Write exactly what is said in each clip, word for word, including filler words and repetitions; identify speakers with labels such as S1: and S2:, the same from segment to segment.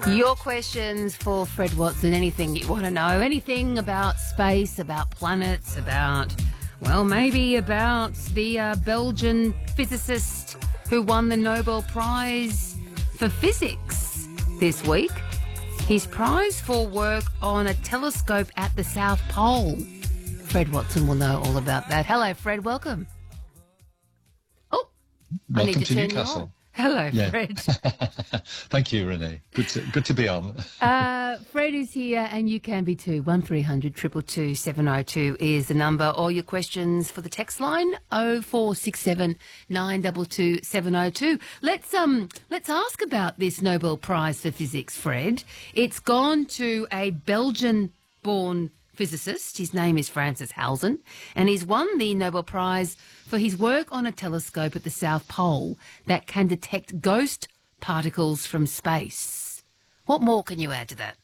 S1: Your questions for Fred Watson, anything you want to know, anything about space, about planets, about, well, maybe about the uh, Belgian physicist who won the Nobel Prize for Physics this week. His prize for work on a telescope at the South Pole. Fred Watson will know all about that. Hello, Fred. Welcome. Oh, I need
S2: Welcome
S1: to,
S2: to
S1: turn
S2: Newcastle.
S1: You on. Hello,
S2: Yeah.
S1: Fred.
S2: Thank you, Renee. Good to, good to be on.
S1: uh, Fred is here, and you can be too. One three hundred two two two seven oh two is the number. All your questions for the text line oh four six seven nine two two seven oh two. Let's um let's ask about this Nobel Prize for Physics, Fred. It's gone to a Belgian-born physicist. His name is Francis Halzen, and he's won the Nobel Prize for his work on a telescope at the South Pole that can detect ghost particles from space. What more can you add to that?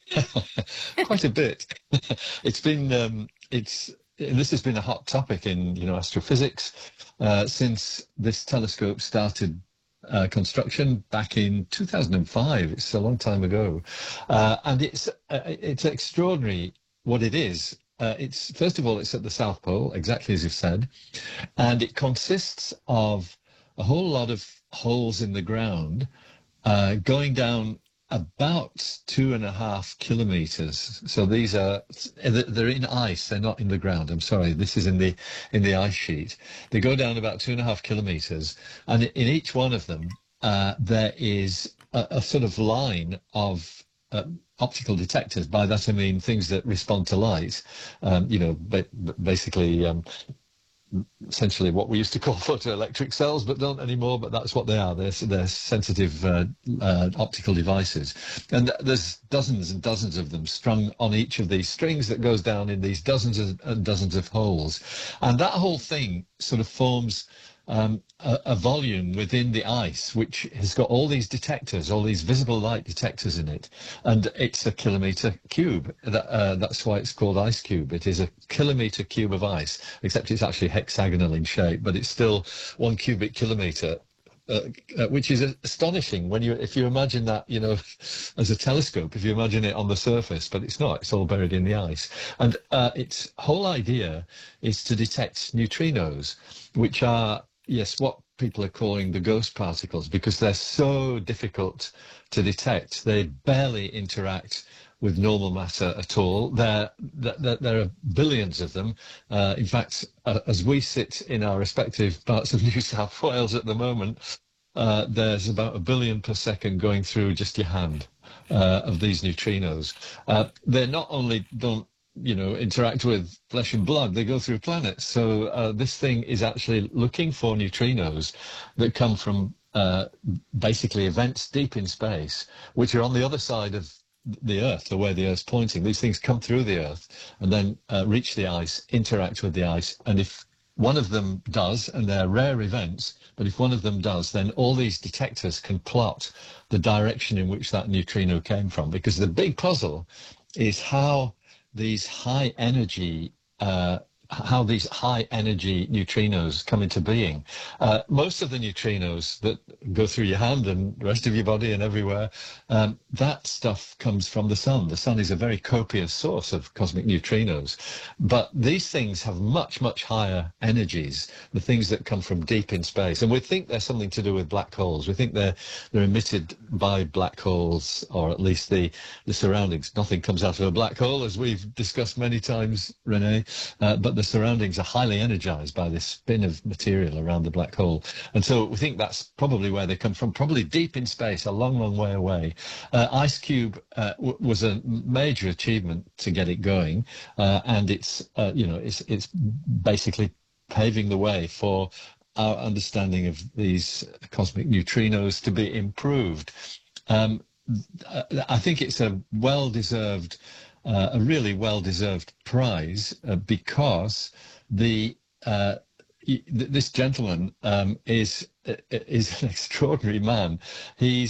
S2: Quite a bit. It's been um, it's this has been a hot topic in you know astrophysics uh, since this telescope started uh, construction back in two thousand five. It's a long time ago, uh, and it's uh, it's extraordinary what it is. Uh, it's first of all, it's at the South Pole, exactly as you've said, and it consists of a whole lot of holes in the ground uh, going down about two and a half kilometers. So these are they're in ice. They're not in the ground. I'm sorry. This is in the in the ice sheet. They go down about two and a half kilometers, and in each one of them uh, there is a, a sort of line of Uh, optical detectors. By that I mean things that respond to light. Um, you know, ba basically, um, essentially what we used to call photoelectric cells, but don't anymore. But that's what they are. They're they're sensitive uh, uh, optical devices, and there's dozens and dozens of them strung on each of these strings that goes down in these dozens and dozens of holes, and that whole thing sort of forms Um, a, a volume within the ice, which has got all these detectors, all these visible light detectors in it, and it's a kilometre cube. That, uh, that's why it's called Ice Cube. It is a kilometre cube of ice, except it's actually hexagonal in shape, but it's still one cubic kilometre. Uh, uh, which is astonishing when you, if you imagine that, you know, as a telescope, if you imagine it on the surface, but it's not, it's all buried in the ice. And uh, its whole idea is to detect neutrinos, which are, yes, what people are calling the ghost particles, because they're so difficult to detect. They barely interact with normal matter at all. There, there, there are billions of them. Uh, in fact, uh, as we sit in our respective parts of New South Wales at the moment, uh, there's about a billion per second going through just your hand uh, of these neutrinos. Uh, they're not only don't you know, interact with flesh and blood, they go through planets. So uh, this thing is actually looking for neutrinos that come from uh, basically events deep in space, which are on the other side of the Earth, the way the Earth's pointing. These things come through the Earth and then uh, reach the ice, interact with the ice. And if one of them does, and they're rare events, but if one of them does, then all these detectors can plot the direction in which that neutrino came from. Because the big puzzle is how these high energy uh, how these high energy neutrinos come into being. Uh, most of the neutrinos that go through your hand and the rest of your body and everywhere, um, that stuff comes from the sun. The sun is a very copious source of cosmic neutrinos. But these things have much, much higher energies, the things that come from deep in space. And we think they're something to do with black holes. We think they're, they're emitted by black holes, or at least the, the surroundings. Nothing comes out of a black hole, as we've discussed many times, Renee, uh, but the surroundings are highly energized by this spin of material around the black hole. And so we think that's probably where they come from, probably deep in space, a long, long way away. Uh, Ice Cube uh, w was a major achievement to get it going. Uh, and it's, uh, you know, it's, it's basically paving the way for our understanding of these cosmic neutrinos to be improved. Um, I think it's a well-deserved Uh, a really well-deserved prize uh, because the uh, this gentleman um, is is an extraordinary man. He's